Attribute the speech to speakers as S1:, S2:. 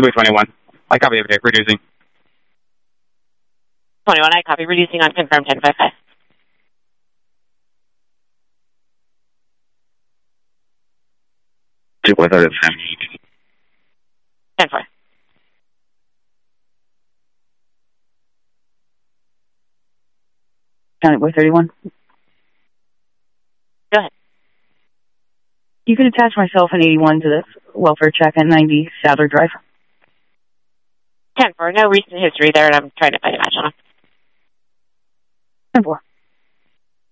S1: Dewey 21. I copy everything. Reducing.
S2: 21, I copy. Reducing on confirmed 10-5-5.
S1: Dewey 37.
S2: 10-4.
S3: County Boy 31.
S2: Go ahead.
S3: You can attach myself and 81 to the welfare check at 90 Sadler Drive.
S2: 10-4. No recent history there, and I'm trying to find a match on him.
S3: 10-4.